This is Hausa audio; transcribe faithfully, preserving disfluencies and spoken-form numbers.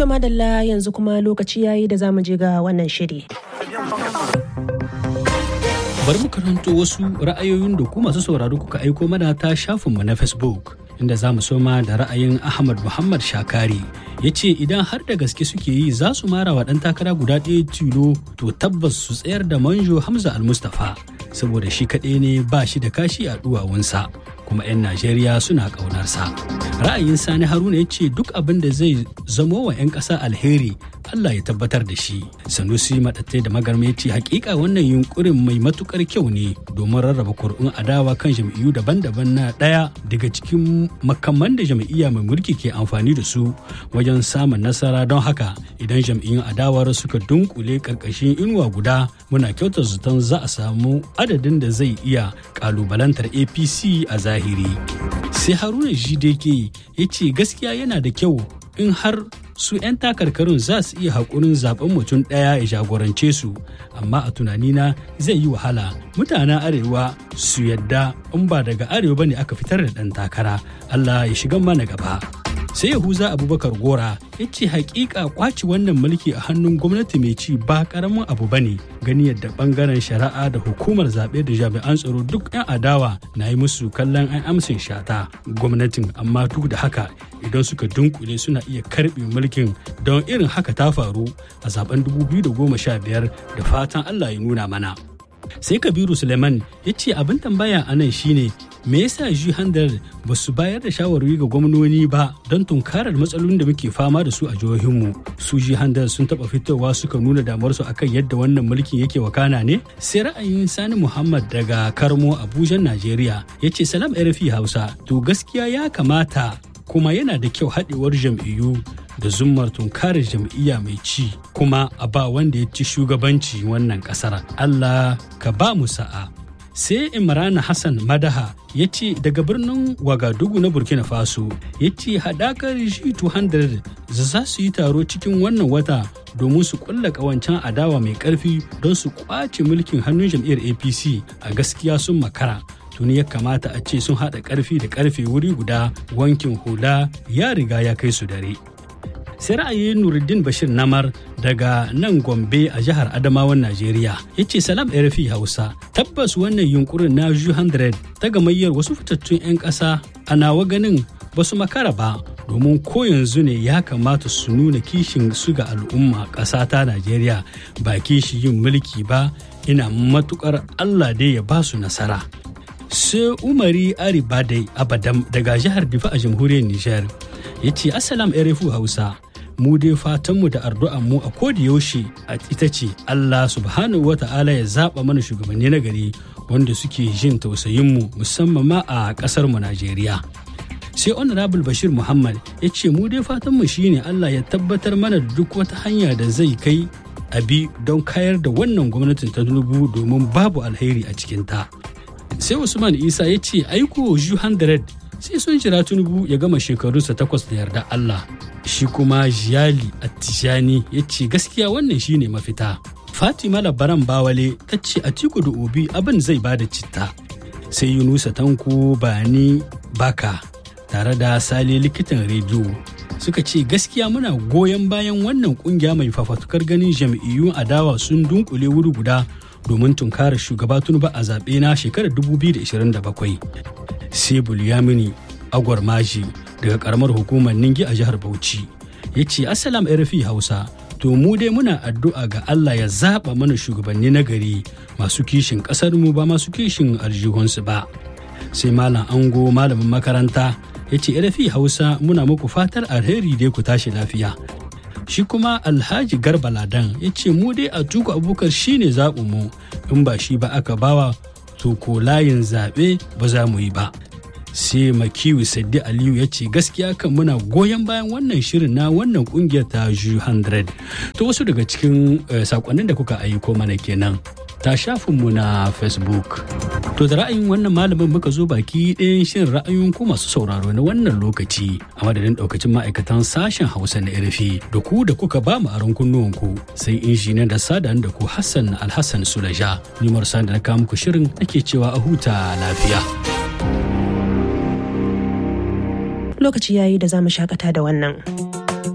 To madalla yanzu kuma lokaci yayi da zamu je ga wannan shiri. Bari mu karanto wasu ra'ayoyin da ku masu sauraro kuka aiko mana ta shafinmu na Facebook, inda za mu soma da ra'ayin Ahmad Muhammad Shakari. Ya ce idan har da gaske suke yi za su mara wa ɗan takara guda ɗaya tilo, to tabbas su tsayar da Manjo Hamza Al-Mustapha, saboda shi kaɗai ne ba shi da kashi a duwawunsa, kuma 'yan Najeriya suna ƙaunarsa. Ra'ayin Sani Haruna ya ce duk abin da zai zamo wa 'yan ƙasa alheri Allah ya tabbatar da shi. Sanusi Maɗatte da Magarma ya ce hakika wannan yunkurin mai matukar kyau ne domin rarraba kuri'un adawa kan jam'iyyu daban-daban na ɗaya daga cikin makaman da jam'iyya mai mulki ke amfani da su wajen samun nasara. Don haka idan jam'iyyun adawar suka dunkule karkashin inuwa guda, muna kyautar zaton za a samu adadin da zai iya kalubalantar A P C a zahiri. Sai Haruna Jideke ya ce gaskiya yana da kyau in har su 'yan takarkarun za su iya haƙurin zaben mutum ɗaya ya jagorance su, amma a tunanina zai yi wahala mutanen arewa su yadda in ba daga arewa bane aka fitar da ɗan takara. Allah ya shiga mana gaba. Sai Yahuza Abubakar Gora ya ce hakika kwaci wannan mulki a hannun gwamnati mai ci ba karamin abu bane, gani yadda bangaren shari'a da hukumar zaɓe da jami'an tsaro duk 'yan adawa na yi musu kallon an amsin shata gwamnatin, amma duk da haka idan suka dunkule suna iya karɓe mulkin. Don irin haka ta faru a zaben dubu biyu da goma sha biyar, da fatan Allah ya nuna mana. Sai Kabiru Suleiman ya ce abin tambaya a nan shine me yasa G one hundred ba su bayar da shawarwari ga gwamnoni ba don tunkarar matsalolin da muke fama da su a jihohinmu. Su G one hundred sun taɓa fitowa suka nuna damuwarsu akan yadda wannan mulkin yake wakana ne. Sai ra'ayin Sani Muhammad daga Karmo, Abuja, Najeriya ya ce salam R F I Hausa, to gaskiya ya kamata kuma yana da kyau haɗewar jam'iyyu da zummar tunkarar jam'iyya mai ci, kuma a ba wanda ya ci shugabanci wannan ƙasar. Allah ka ba mu sa'a. Sai Imran Hassan Madaha ya ce daga birnin Wagadugu na Burkina Faso, ya ce haɗakar G two hundred za su yi taro cikin wannan wata domin su kulla ƙawancen adawa mai ƙarfi don su ƙwace mulkin hannun jam'iyyar A P C. A gaskiya sun makara. Tuni ya kamata a ce sun haɗa ƙarfi da ƙarfe wuri guda, wankin hula ya riga ya kai su dare. Sai ra'ayin Nuruddin Bashir Namar daga nan Gombe a jihar Adamawan Najeriya ya ce salam R F I Hausa, tabbas wannan yunkurin na G one hundred ta gamayyar wasu fitattun 'yan ƙasa a nawa ganin ba su makara ba, domin ko yanzu ne ya kamata su nuna kishin su ga al'umma ƙasa ta Najeriya, ba kishi yin mulki ba. Ina matukar Allah dai ya ba su nasara. Sai Umari Aribadai Abadam daga jihar Difa a jamhuriyar Nijar ya ce assalam R F I Hausa, mu dai fatanmu da addu'anmu a koda yaushe ita ce Allah subhanahu wa ta'ala ya zaɓa mana shugabanni na gari wanda suke jin tausayinmu musamman ma a ƙasarmu Najeriya. Sai Honorable Bashir Muhammad ya ce mu dai fatanmu shine Allah ya tabbatar mana da duk wata hanya da zai kai abi don kayar da wannan gwamnatin ta Tinubu, domin babu alheri a cikinta. Sai Usman Isa ya ce aiko G one hundred sai sun jira Tinubu ya gama shekarunsa takwas da yarda Allah. Shi kuma Jiyali Attijani ya ce gaskiya wannan shine mafita. Fatima Labaran Bawale ta ce Atiku da Obi abin zai bada citta. Sai Yunusa Tanko Bani Baka tare da Sale likitan rediyo suka ce gaskiya muna goyon bayan wannan kungiya mai fafatukar ganin jam'iyyun adawa sun dunkule wuri guda domin tunkarar shugaba Tinubu a zaɓe na shekarar dubu biyu da ashirin da bakwai. Sai Bulyamini Agwar Maji daga karamar hukumar Ningi a jihar Bauchi ya ce assalam R F I Hausa, to mu dai muna addu'a ga Allah ya zaɓa mana shugabanni na gari masu kishin ƙasar mu ba masu kishin aljihunsu ba. Sai Malam Ango malamin makaranta ya ce R F I Hausa muna muku fatar alheri dai ku tashi lafiya. Shi kuma Alhaji Garba Ladan ya ce mu dai Atiku Abubakar shine zaɓin mu, in ba shi ba aka bawa to ko layin zaɓe ba za mu yi ba. Sai Makiyu Saddi Aliyu ya ce gaskiya kan muna goyon bayan wannan shirin na wannan kungiyar ta G one hundred. To wasu daga cikin uh, sakonnin da kuka aiko mana kenan ta shafinmu na Facebook. To da ra'ayin wannan malamin muka zo baki ɗayan shirin ra'ayoyin ku masu sauraro na wannan lokaci, a madadin ɗaukacin ma'aikatan sashen Hausa na R F I da ku da kuka ba mu aron kunnuwanku, sai injiniyan da sadan da ku Hassan Alhassan Sulaja. Ni Marsan da na kawo muku shirin nake cewa a huta lafiya. Lokaci yayi da za mu shakata da wannan.